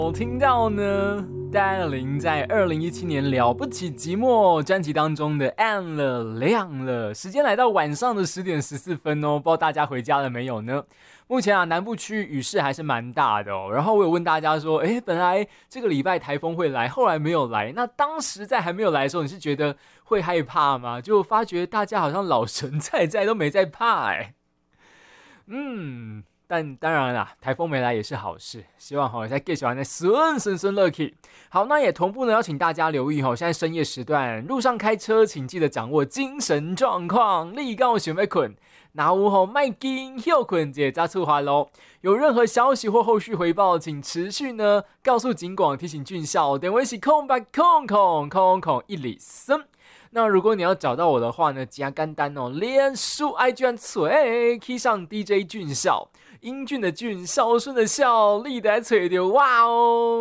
我听到呢，戴爱玲在2017年《了不起寂寞》专辑当中的暗了亮了，时间来到晚上的10点14分哦，不知道大家回家了没有呢？目前啊，南部区雨势还是蛮大的哦。然后我有问大家说，本来这个礼拜台风会来，后来没有来，那当时在还没有来的时候，你是觉得会害怕吗？就发觉大家好像老神在在都没在怕但当然啦，台风没来也是好事，希望在继续玩的顺乐气。好，那也同步呢，要请大家留意现在深夜时段路上开车，请记得掌握精神状况，立告想要困，那有卖紧休困者再出发咯。有任何消息或后续回报，请持续呢告诉警广提醒俊孝，电话是0800000103。那如果你要找到我的话呢，加简单哦，脸书 IG 吹，key 上 DJ 俊孝，英俊的俊，孝顺的孝，立得吹着哇哦。